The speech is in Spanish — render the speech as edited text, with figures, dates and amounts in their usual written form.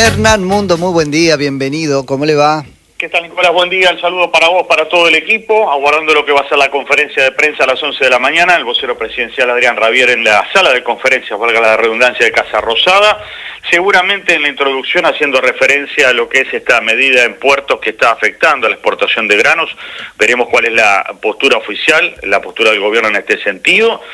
Hernán Mundo, muy buen día, bienvenido, ¿cómo le va? ¿Qué tal, Nicolás? Buen día, el saludo para vos, para todo el equipo, aguardando lo que va a ser la conferencia de prensa a las 11 de la mañana, el vocero presidencial Adrián Rabier en la sala de conferencias, valga la redundancia, de Casa Rosada, seguramente en la introducción haciendo referencia a lo que es esta medida en puertos que está afectando a la exportación de granos. Veremos cuál es la postura oficial, la postura del gobierno en este sentido.